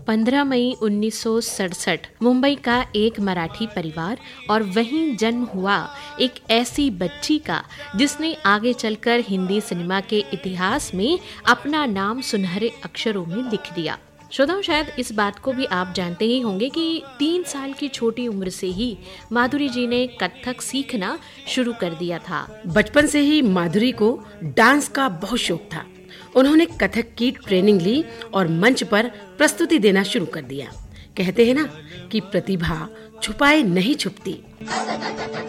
15 मई 1967 मुंबई का एक मराठी परिवार और वहीं जन्म हुआ एक ऐसी बच्ची का जिसने आगे चलकर हिंदी सिनेमा के इतिहास में अपना नाम सुनहरे अक्षरों में लिख दिया। श्रोताओं, शायद इस बात को भी आप जानते ही होंगे कि 3 साल की छोटी उम्र से ही माधुरी जी ने कथक सीखना शुरू कर दिया था। बचपन से ही माधुरी को डांस का बहुत शौक था। उन्होंने कथक की ट्रेनिंग ली और मंच पर प्रस्तुति देना शुरू कर दिया। कहते हैं ना कि प्रतिभा छुपाए नहीं छुपती।